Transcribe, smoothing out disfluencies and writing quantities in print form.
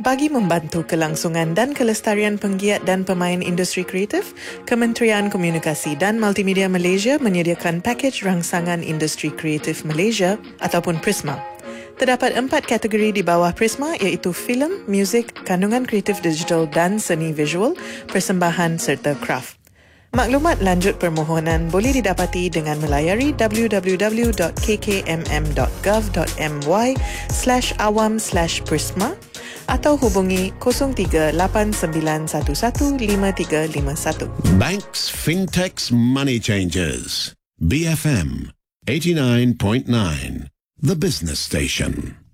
Bagi membantu kelangsungan dan kelestarian penggiat dan pemain industri kreatif, Kementerian Komunikasi dan Multimedia Malaysia menyediakan pakej rangsangan industri kreatif Malaysia ataupun Prisma. Terdapat 4 kategori di bawah Prisma iaitu filem, muzik, kandungan kreatif digital dan seni visual, persembahan serta kraft. Maklumat lanjut permohonan boleh didapati dengan melayari www.kkmm.gov.my/awam/prisma atau hubungi 0389115351. Banks, Fintechs, Money Changers. BFM 89.9, the business station.